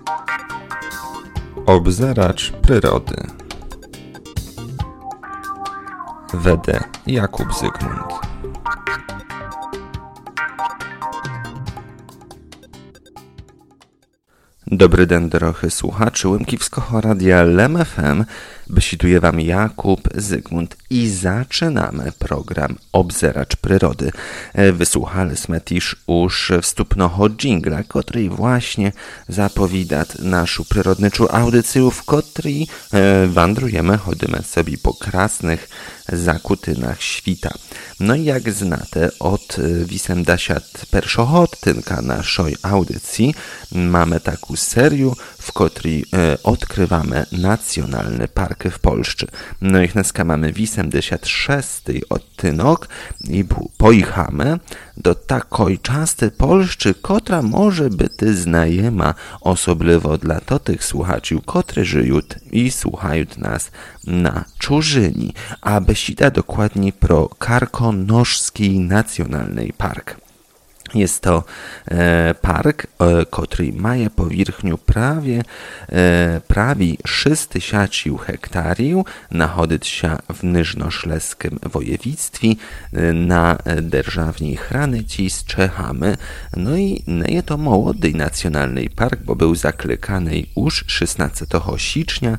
Obzeracz przyrody. Wede Jakub Zygmunt. Dobry den, drohy słuchaczy Łemkiwskiego Radia LEM FM. Besituje wam Jakub Zygmunt i zaczynamy program Obzeracz przyrody. Wysłuchaliśmy też już wstupnego dżingla, który właśnie zapowiada naszą przyrodniczą audycję, w której wandrujemy, chodzimy sobie po krasnych zakutynach świta. No i jak znate, od 81 odcinka naszej audycji mamy taką serię, w której odkrywamy nacjonalny park w Polsce. No i dneska mamy 86 odcinek i pojechamy do takiej części Polsce, która może być znajoma osobliwo dla tych słuchaczy, którzy żyją i słuchają nas na czużyni, a besida dokładnie pro Karkonoszski Nacjonalny Park. Jest to park, który ma powierzchnię prawie 6000 hektarów, znajduje się w Nyżnoszleskim województwie na dzierżawnej granicy z Czechami. No i nie jest to młody nacjonalny park, bo był zaklekany już 16 sierpnia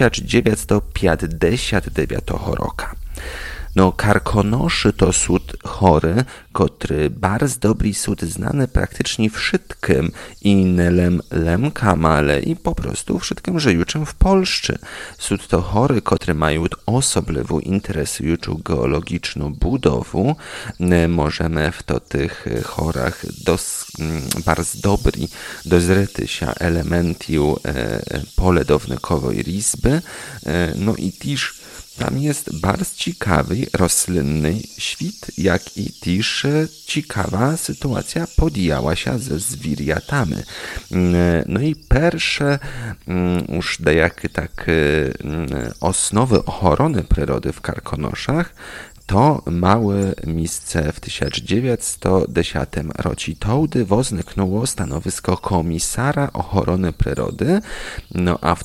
1959 roku. No, Karkonoszy to sud chory, który bardzo dobry sud znany praktycznie wszystkim innym lemkam, ale i po prostu wszystkim żyjącym w Polsce. Sud to chory, który mają osobliwą interesującą geologiczną budowę. Możemy w tych chorach bardzo dobry dozryty się elementów poledownikowej rizby. No i też tam jest bardzo ciekawy roślinny świt, jak i też ciekawa sytuacja podjęła się ze zwierzętami. No i pierwsze już dajakie osnowy ochrony przyrody w Karkonoszach to małe miejsce w 1910 roku. Tołdy wozniknęło stanowisko komisara ochrony przyrody, no a w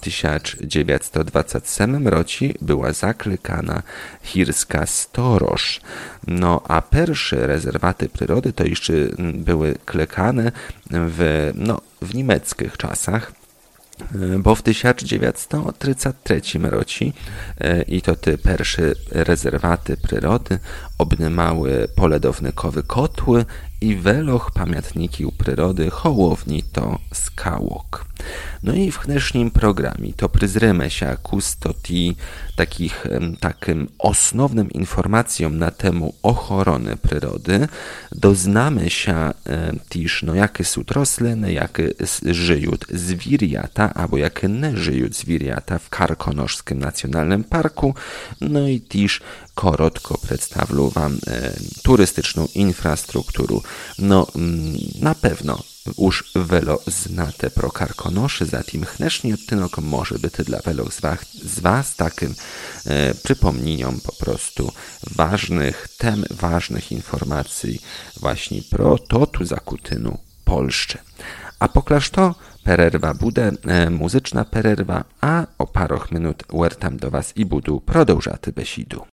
1927 roku była zaklekana Hirska Storoż. No a pierwsze rezerwaty przyrody to jeszcze były klekane w niemieckich czasach, bo w 1933 roku i to te pierwsze rezerwaty przyrody obnymały poledownikowe kotły i weloch pamiętniki przyrody Hołowni to skałok. No i w dnešním programie to przyzrymy się ku takim osnownym informacjom na temat ochrony przyrody. Doznamy się też, jakie są rośliny, jakie żyją zwierzęta, albo jakie nie żyją zwierzęta w Karkonoszskim Nacjonalnym Parku. No i też krótko przedstawię wam turystyczną infrastrukturę. No, na pewno już wiele znate pro Karkonoszy, zatem dnešní odcinek może być dla wielu z was takim przypomnieniem po prostu ważnych tem, ważnych informacji właśnie pro tu zakutynu Polsce. A poklaż to pererwa bude, muzyczna pererwa, a o paru minut wertam do was i budu продовжати besidu.